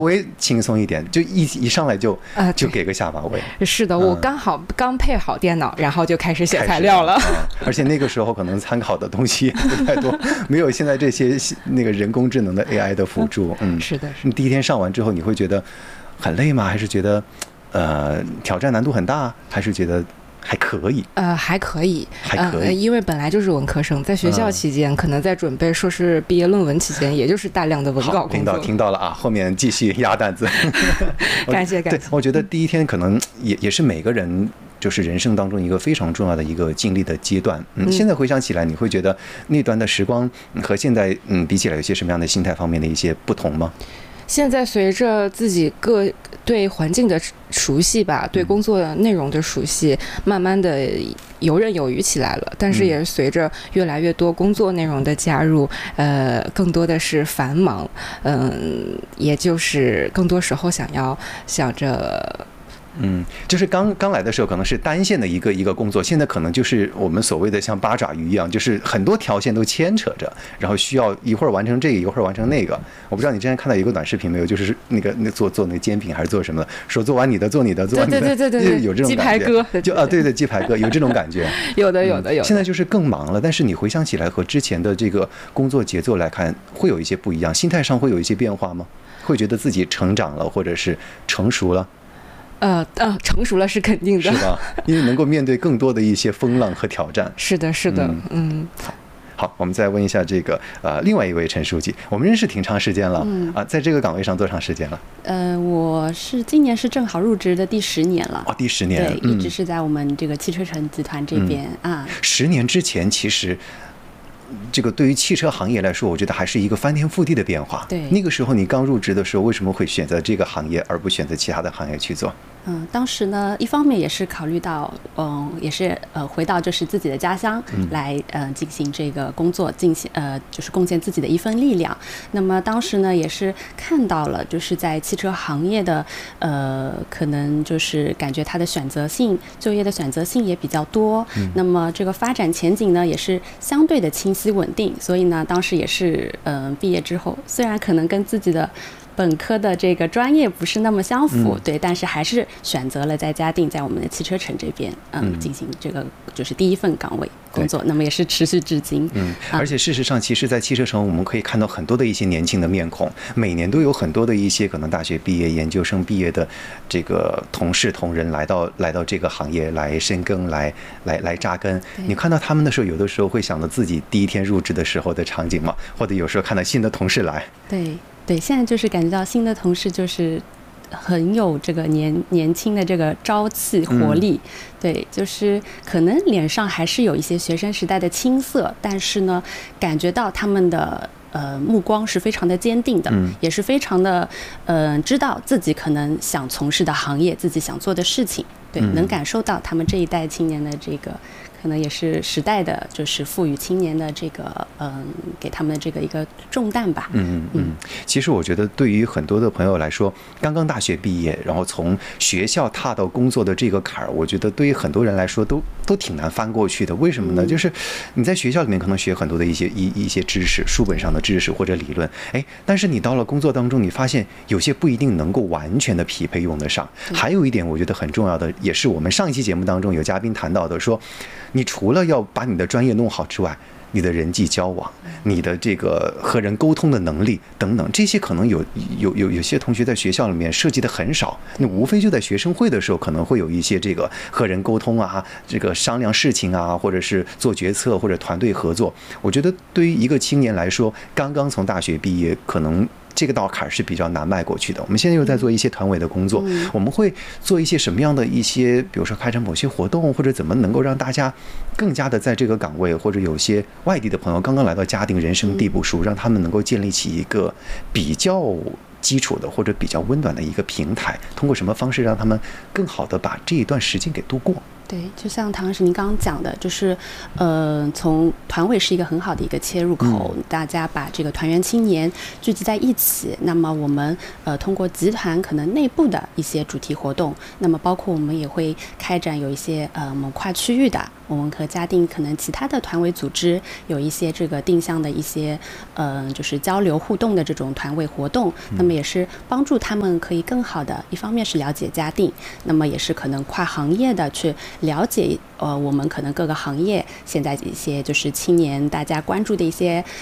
微轻松一点，就一上来就给个下马威。 是的，我刚配好电脑，然后就开始写材料了。 而且那个时候可能参考的东西也不太多，没有现在这些那个人工智能的 AI 的辅助。 是的。 你第一天上完之后，你会觉得很累吗？还是觉得挑战难度很大？还是觉得还可以？ 还可以，因为本来就是文科生，在学校期间，可能在准备硕士毕业论文期间，也就是大量的文稿工作。 领导听到了啊，后面继续压担子。 感谢。 对，我觉得第一天可能也是每个人就是人生当中一个非常重要的一个经历的阶段。现在回想起来，你会觉得那段的时光和现在比起来，有些什么样的心态方面的一些不同吗？ 现在随着自己对环境的熟悉吧，对工作内容的熟悉，慢慢的游刃有余起来了。但是也随着越来越多工作内容的加入，更多的是繁忙，也就是更多时候想着。 就是刚来的时候可能是单线的一个工作，现在可能就是我们所谓的像八爪鱼一样，就是很多条线都牵扯着，然后需要一会儿完成这个，一会儿完成那个。我不知道你之前看到一个短视频没有，就是那做那个煎饼还是做什么的，说做完你的，做你的，做完你的， 对， 有这种感觉。 鸡排哥， 对，鸡排哥有这种感觉。 有的。 现在就是更忙了，但是你回想起来和之前的这个工作节奏来看，会有一些不一样，心态上会有一些变化吗？会觉得自己成长了，或者是成熟了？ 成熟了是肯定的， 是吧？因为能够面对更多的一些风浪和挑战。 是的。 好，我们再问一下这个另外一位陈书记，我们认识挺长时间了，在这个岗位上多长时间了？ 我是今年是正好入职的第10年了。 第10年， 对，一直是在我们这个汽车城集团这边 10年之前，其实这个对于汽车行业来说，我觉得还是一个翻天覆地的变化。 对， 那个时候你刚入职的时候，为什么会选择这个行业而不选择其他的行业去做？ 当时呢，一方面也是考虑到，也是回到就是自己的家乡来进行这个工作，就是贡献自己的一份力量。那么当时呢，也是看到了，就是在汽车行业的可能就是感觉它的就业的选择性也比较多。那么这个发展前景呢，也是相对的清晰稳定。所以呢，当时也是毕业之后，虽然可能跟自己的本科的这个专业不是那么相符，对，但是还是选择了在嘉定，在我们的汽车城这边，进行这个就是第一份岗位工作，那么也是持续至今。 而且事实上，其实，在汽车城我们可以看到很多的一些年轻的面孔，每年都有很多的一些可能大学毕业、研究生毕业的这个同事同仁来到这个行业来深耕、来扎根。你看到他们的时候，有的时候会想到自己第一天入职的时候的场景嘛，或者有时候看到新的同事来。 对，现在就是感觉到新的同事就是很有这个年轻的这个朝气活力。对，就是可能脸上还是有一些学生时代的青涩，但是呢，感觉到他们的目光是非常的坚定的，也是非常的知道自己可能想从事的行业，自己想做的事情。对，能感受到他们这一代青年的这个。可能也是时代的，就是赋予青年的这个，给他们的这个一个重担吧。 其实我觉得，对于很多的朋友来说，刚刚大学毕业，然后从学校踏到工作的这个坎儿，我觉得对于很多人来说都挺难翻过去的。为什么呢？就是你在学校里面可能学很多的一些知识，书本上的知识或者理论，但是你到了工作当中，你发现有些不一定能够完全的匹配用得上。还有一点，我觉得很重要的，也是我们上一期节目当中有嘉宾谈到的，说。你除了要把你的专业弄好之外，你的人际交往，你的这个和人沟通的能力等等，这些可能有些同学在学校里面涉及的很少。那无非就在学生会的时候，可能会有一些这个和人沟通啊，这个商量事情啊，或者是做决策或者团队合作。我觉得对于一个青年来说，刚刚从大学毕业，可能。这个道坎是比较难迈过去的。我们现在又在做一些团委的工作，我们会做一些什么样的一些，比如说开展某些活动，或者怎么能够让大家更加的在这个岗位，或者有些外地的朋友刚刚来到嘉定，人生地不熟，让他们能够建立起一个比较基础的或者比较温暖的一个平台，通过什么方式让他们更好的把这一段时间给度过。 对，就像唐老师您刚刚讲的，就是从团委是一个很好的一个切入口，大家把这个团员青年聚集在一起，那么我们通过集团可能内部的一些主题活动，那么包括我们也会开展有一些我们跨区域的我们和嘉定可能其他的团委组织有一些这个定向的一些就是交流互动的这种团委活动，那么也是帮助他们可以更好的，一方面是了解嘉定，那么也是可能跨行业的去了解我们可能各个行业现在一些就是青年大家关注的一些